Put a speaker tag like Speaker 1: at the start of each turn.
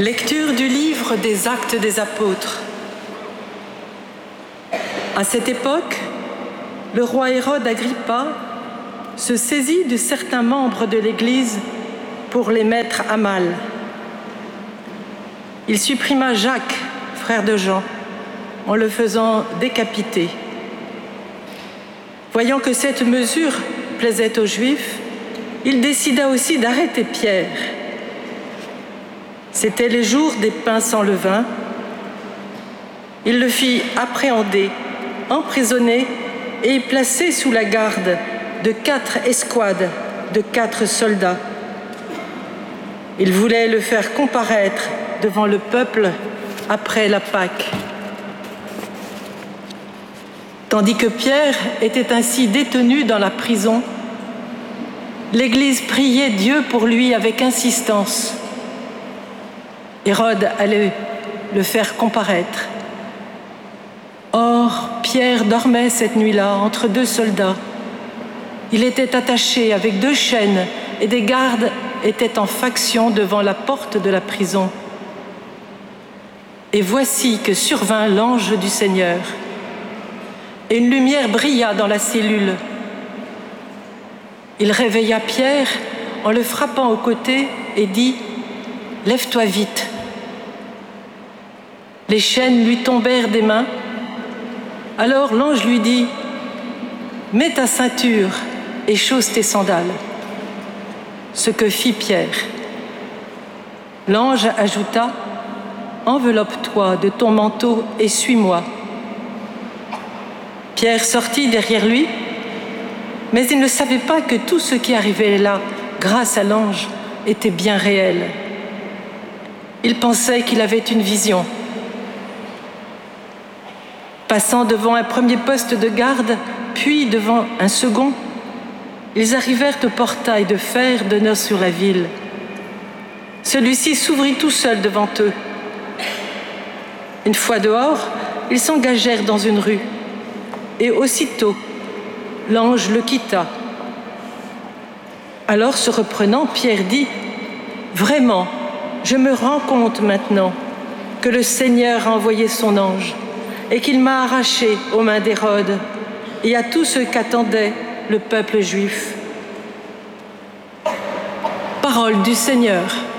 Speaker 1: Lecture du livre des Actes des Apôtres. À cette époque, le roi Hérode Agrippa se saisit de certains membres de l'Église pour les mettre à mal. Il supprima Jacques, frère de Jean, en le faisant décapiter. Voyant que cette mesure plaisait aux Juifs, il décida aussi d'arrêter Pierre. C'étaient les jours des pains sans levain. Il le fit appréhender, emprisonner et placer sous la garde de 4 escouades de 4 soldats. Il voulait le faire comparaître devant le peuple après la Pâque. Tandis que Pierre était ainsi détenu dans la prison, l'Église priait Dieu pour lui avec insistance. Hérode allait le faire comparaître. Or, Pierre dormait cette nuit-là entre 2 soldats. Il était attaché avec 2 chaînes et des gardes étaient en faction devant la porte de la prison. Et voici que survint l'ange du Seigneur. Et une lumière brilla dans la cellule. Il réveilla Pierre en le frappant au côté et dit « Lève-toi vite !» Les chaînes lui tombèrent des mains. Alors l'ange lui dit « Mets ta ceinture et chausse tes sandales. » Ce que fit Pierre. L'ange ajouta « Enveloppe-toi de ton manteau et suis-moi. » Pierre sortit derrière lui, mais il ne savait pas que tout ce qui arrivait là, grâce à l'ange, était bien réel. Il pensait qu'il avait une vision. Passant devant un premier poste de garde, puis devant un second, ils arrivèrent au portail de fer donnant sur la ville. Celui-ci s'ouvrit tout seul devant eux. Une fois dehors, ils s'engagèrent dans une rue. Et aussitôt, l'ange le quitta. Alors, se reprenant, Pierre dit « Vraiment, je me rends compte maintenant que le Seigneur a envoyé son ange et qu'il m'a arraché aux mains d'Hérode et à tous ceux qu'attendait le peuple juif. » Parole du Seigneur.